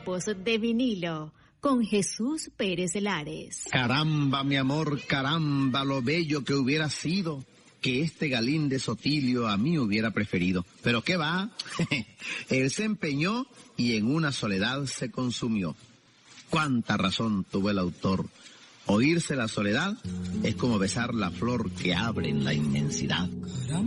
tiempos de vinilo, con Jesús Pérez Lares. Caramba, mi amor, caramba, lo bello que hubiera sido que este Galín de Sotilio a mí hubiera preferido. Pero ¿qué va? Él se empeñó y en una soledad se consumió. Cuánta razón tuvo el autor. Oírse la soledad es como besar la flor que abre en la inmensidad.